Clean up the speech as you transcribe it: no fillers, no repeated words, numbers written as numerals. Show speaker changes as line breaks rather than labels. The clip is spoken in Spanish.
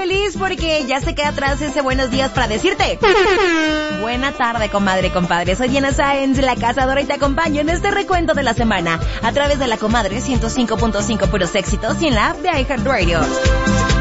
feliz porque ya se queda atrás ese buenos días para decirte buena tarde, comadre, compadre. Soy Diana Sáenz, la cazadora, y te acompaño en este recuento de la semana a través de la Comadre 105.5 puros éxitos y en la app de iHeartRadio.